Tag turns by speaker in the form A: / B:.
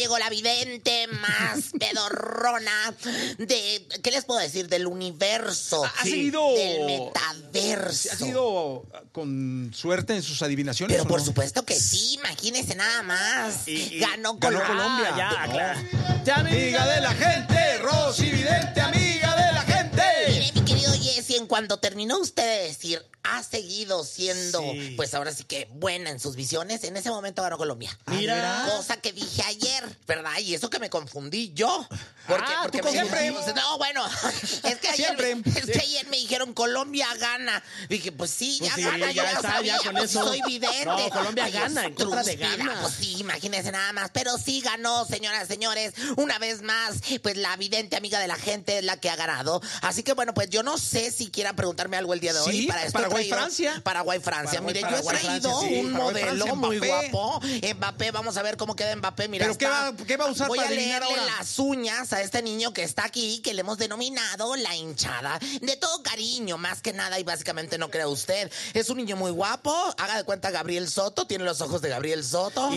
A: llegó la vidente más pedorrona de... ¿Qué les puedo decir? Del universo.
B: ¿Ha seguido...
A: Del metaverso.
B: ¿Ha sido con suerte en sus adivinaciones?
A: Pero por
B: no?
A: supuesto que sí, imagínense nada más. Ganó
B: ganó
A: Colombia.
B: Colombia.
C: Claro.
B: Amiga de la gente, Rosy Vidente, amiga de la gente.
A: Mire, mi querido Jessy, en cuanto terminó usted de decir, ha seguido siendo, pues ahora sí que buena en sus visiones, en ese momento ganó Colombia.
C: Mira.
A: Cosa que dije ayer, ¿verdad? Y eso que me confundí yo. Porque
B: tú siempre.
A: No, bueno, es que ayer me dijeron Colombia gana. Dije, pues sí,
C: Pues
A: ya
C: sí,
A: gana,
C: ya
A: yo
C: está,
A: sabía,
C: ya con
A: pues
C: eso.
A: soy vidente.
C: No, Colombia
A: Ay,
C: gana, en contra de
A: estúpida,
C: Ghana.
A: pues sí, imagínense nada más. Pero sí ganó, señoras, señores, una vez más, pues la vidente amiga de la gente es la que ha ganado. Así que bueno, pues yo no sé si quieran preguntarme algo el día de hoy.
B: Sí,
A: Para esto
B: Paraguay-Francia.
A: Paraguay-Francia. Mire, yo he
B: Paraguay,
A: traído
B: Francia, sí,
A: un
B: Paraguay,
A: modelo
B: Francia,
A: muy
B: Mbappé.
A: guapo. Mbappé, vamos a ver cómo queda Mbappé. Mira,
B: ¿Pero qué va a usar
A: voy
B: para
A: a
B: adivinar
A: leerle
B: ahora?
A: las uñas a este niño que está aquí, que le hemos denominado la hinchada. De todo cariño, más que nada, y básicamente no crea usted. Es un niño muy guapo. Haga de cuenta Gabriel Soto, tiene los ojos de Gabriel Soto.